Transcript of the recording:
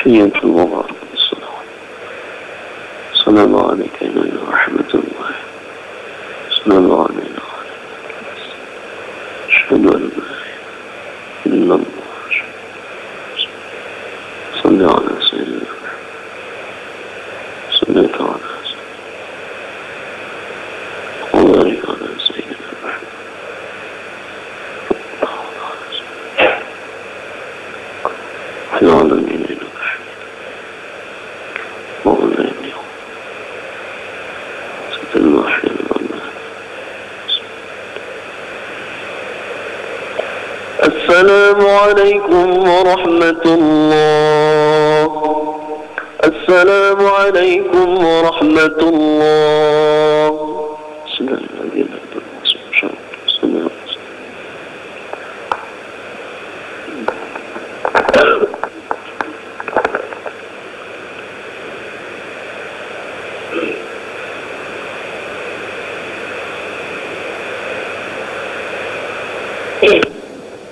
تحية المبارك الصلوات. صلى الله عليك يا رحمة الله. صلى الله علينا وعلى أشهد أن لا إله إلا الله. صل على سيدنا صليت على وبارك على سيدنا محمد. في العالمين إنك حميد مولاي اليوم ست الواحد السلام عليكم ورحمة الله. السلام عليكم ورحمة الله. سلام عليكم.